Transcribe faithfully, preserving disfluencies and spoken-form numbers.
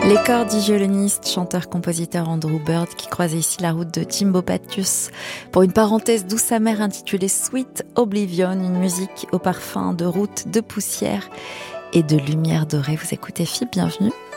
L'accordéoniste, chanteur-compositeur Andrew Bird qui croisait ici la route de Jimbo Patius pour une parenthèse douce amère intitulée Sweet Oblivion, une musique au parfum de route, de poussière et de lumière dorée. Vous écoutez F I B, bienvenue.